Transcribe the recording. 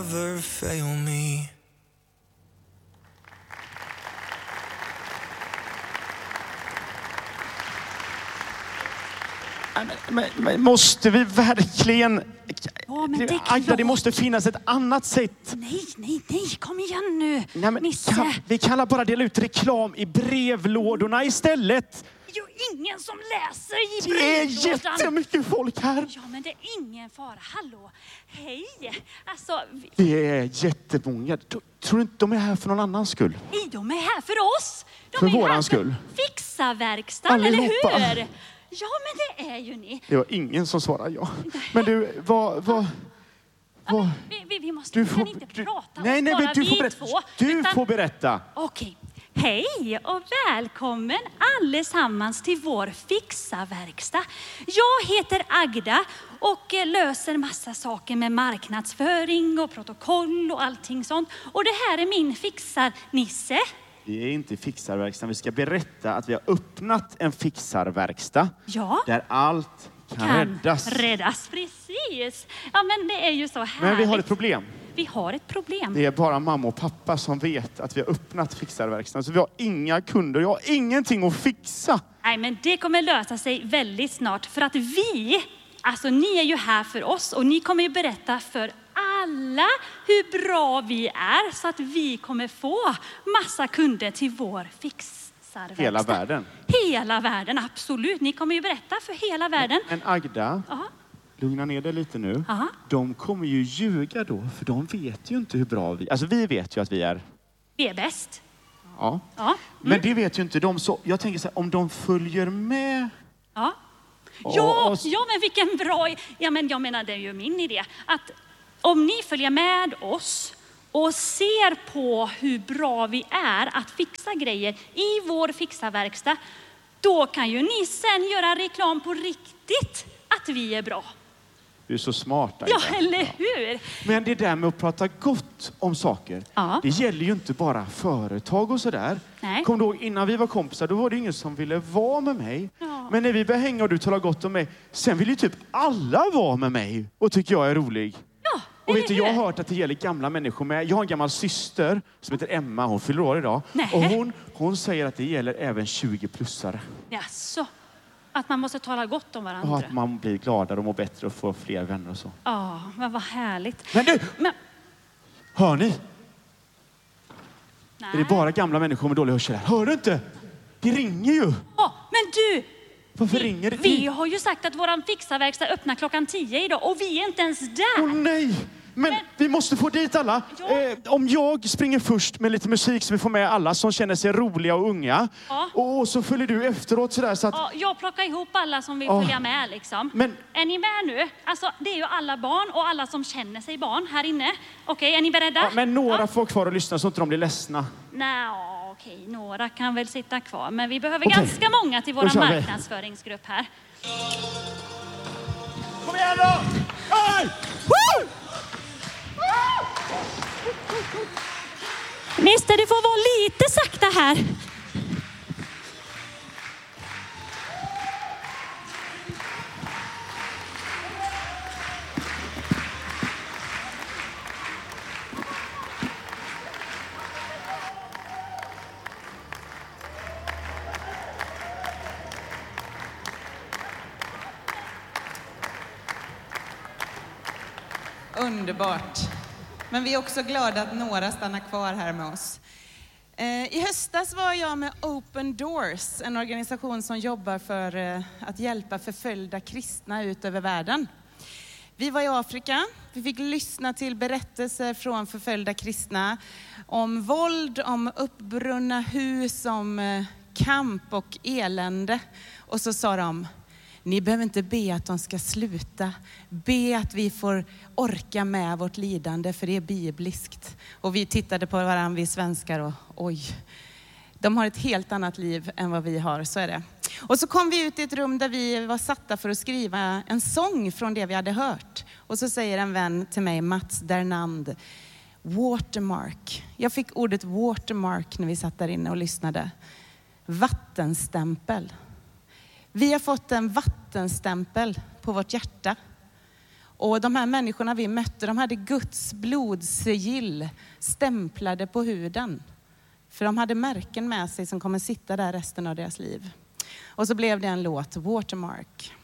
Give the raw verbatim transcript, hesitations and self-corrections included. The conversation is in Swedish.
ever fail me. Men, men, men måste vi verkligen... Ja, men det är Agda, klart. det måste finnas ett annat sätt. Nej, nej, nej. Kom igen nu. Nej, men Nisse. kan, vi kan alla bara dela ut reklam i brevlådorna istället. Det är ju ingen som läser i Det är brevlådan. jättemycket folk här. Ja, men det är ingen fara. Hallå. Hej. Alltså, vi, Det är jättemånga. Tror du inte de är här för någon annans skull? nej, de är här för oss. De För är våran här skull. För fixa verkstaden, eller Allihopa. hur? Ja, men det är ju ni. Det var ingen som svarade ja. Men du, vad... vad, vad Vi, vi, vi måste du vi får, kan inte du, prata nej, om nej, bara men du vi får berätta. två. Du utan- får berätta. Okej. Hej och välkommen allesammans till vår fixarverkstad. Jag heter Agda och löser massa saker med marknadsföring och protokoll och allting sånt. Och det här är min fixar Nisse. Vi är inte fixarverkstan. Vi ska berätta att vi har öppnat en fixarverkstad. Ja. Där allt kan, Kan räddas. räddas, precis. Ja, men det är ju så härligt. Men vi har ett problem. Vi har ett problem. Det är bara mamma och pappa som vet att vi har öppnat fixarverkstan. Så vi har inga kunder. Jag har ingenting att fixa. Nej, men det kommer lösa sig väldigt snart. För att vi, alltså ni är ju här för oss och ni kommer ju berätta för alla hur bra vi är så att vi kommer få massa kunder till vår fixarverkstad. Hela världen. Hela världen, absolut. Ni kommer ju berätta för hela världen. Men Agda, Aha. lugna ner dig lite nu. Aha. De kommer ju ljuga då, för de vet ju inte hur bra vi... Alltså vi vet ju att vi är... Vi är bäst. Ja. Ja. Mm. Men det vet ju inte de. Så jag tänker så här, om de följer med... Ja. Och- Ja, och- ja, men vilken bra... Ja, men jag menar, det är ju min idé. Att om ni följer med oss och ser på hur bra vi är att fixa grejer i vår fixarverkstad, då kan ju ni sen göra reklam på riktigt att vi är bra. Du är så smart, Agda. Ja, eller hur? Men det där med att prata gott om saker, Ja. det gäller ju inte bara företag och sådär. Nej. Kom då, innan vi var kompisar, då var det ingen som ville vara med mig. Ja. Men när vi började hänga och du talar gott om mig, sen vill ju typ alla vara med mig och tycker jag är rolig. Ja, Och vet du, eller jag hur? har hört att det gäller gamla människor med. Jag har en gammal syster som heter Emma, hon fyller år idag. Nej. Och hon, hon säger att det gäller även tjugo-plussare. Jaså, att man måste tala gott om Och varandra. att man blir gladare och mår bättre och får fler vänner och så. Ja, men vad härligt. Men du, Men, hör ni? nej. Är det bara gamla människor med dålig hörsel här? Hör du inte? Det ringer ju. Ja, men du! Varför vi, ringer det? Vi har ju sagt att våran fixarverkstad öppnar klockan tio idag och vi är inte ens där. Åh nej! Men, Men- vi måste få dit alla. Ja. Eh, om jag springer först med lite musik så vi får med alla som känner sig roliga och unga. Ja. Och så följer du efteråt sådär så att... Ja, jag plockar ihop alla som vill Ja. följa med liksom. Men- Är ni med nu? Alltså, det är ju alla barn och alla som känner sig barn här inne. Okej, är ni beredda? Ja, men några Ja. får kvar och lyssna så inte de blir ledsna. Nej, okej, några kan väl sitta kvar. Men vi behöver Okej. ganska många till vår Då kör vi. marknadsföringsgrupp här. Kom igen då! Hej! Woo! Mister, du får vara lite sakta här. Underbart. Men vi är också glada att några stannar kvar här med oss. Eh, I höstas var jag med Open Doors, en organisation som jobbar för eh, att hjälpa förföljda kristna ut över världen. Vi var i Afrika. Vi fick lyssna till berättelser från förföljda kristna om våld, om uppbrunna hus, om eh, kamp och elände. Och så sa de: ni behöver inte be att de ska sluta. Be att vi får orka med vårt lidande, för det är bibliskt. Och vi tittade på varandra, vi svenskar, och oj, de har ett helt annat liv än vad vi har, så är det. Och så kom vi ut i ett rum där vi var satta för att skriva en sång från det vi hade hört. Och så säger en vän till mig, Mats Dernand, watermark. Jag fick ordet watermark när vi satt där inne och lyssnade. Vattenstämpel. Vi har fått en vattenstämpel på vårt hjärta. Och de här människorna vi mötte, de hade Guds blodsigill stämplade på huden. För de hade märken med sig som kommer sitta där resten av deras liv. Och så blev det en låt, Watermark.